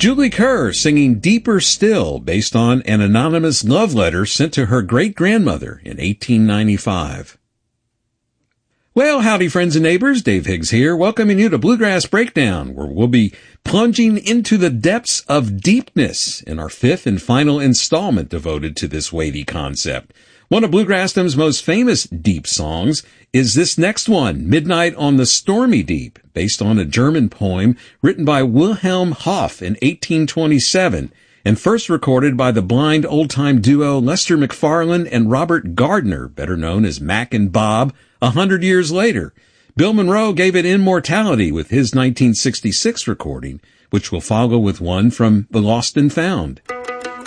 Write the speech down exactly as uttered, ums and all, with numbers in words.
Julie Kerr singing Deeper Still, based on an anonymous love letter sent to her great-grandmother in eighteen ninety-five. Well, howdy friends and neighbors, Dave Higgs here, welcoming you to Bluegrass Breakdown, where we'll be plunging into the depths of deepness in our fifth and final installment devoted to this weighty concept. One of Bluegrassdom's most famous deep songs is this next one, Midnight on the Stormy Deep, based on a German poem written by Wilhelm Hoff in eighteen twenty-seven and first recorded by the blind old-time duo Lester McFarland and Robert Gardner, better known as Mac and Bob, a hundred years later. Bill Monroe gave it immortality with his nineteen sixty-six recording, which will follow with one from The Lost and Found.